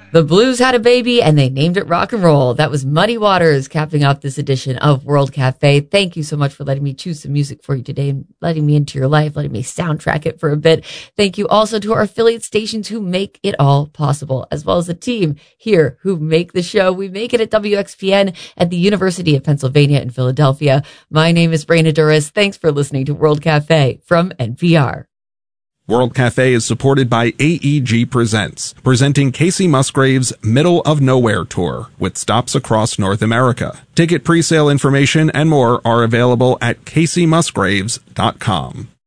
The Blues had a baby and they named it rock and roll. That was Muddy Waters capping off this edition of World Cafe. Thank you so much for letting me choose some music for you today and letting me into your life, letting me soundtrack it for a bit. Thank you also to our affiliate stations who make it all possible, as well as the team here who make the show. We make it at WXPN at the University of Pennsylvania in Philadelphia. My name is Brayna Duras. Thanks for listening to World Cafe from NPR. World Cafe is supported by AEG Presents, presenting Casey Musgraves' Middle of Nowhere Tour with stops across North America. Ticket presale information and more are available at CaseyMusgraves.com.